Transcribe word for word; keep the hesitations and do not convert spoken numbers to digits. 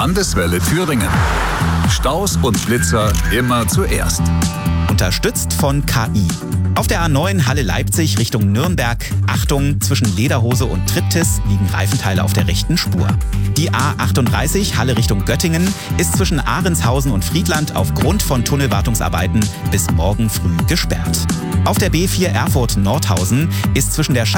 Landeswelle Thüringen. Staus und Blitzer immer zuerst. Unterstützt von K I. Auf der A neun Halle-Leipzig Richtung Nürnberg. Achtung, zwischen Lederhose und Triptis liegen Reifenteile auf der rechten Spur. Die A achtunddreißig Halle Richtung Göttingen ist zwischen Ahrenshausen und Friedland aufgrund von Tunnelwartungsarbeiten bis morgen früh gesperrt. Auf der B vier Erfurt-Nordhausen ist zwischen der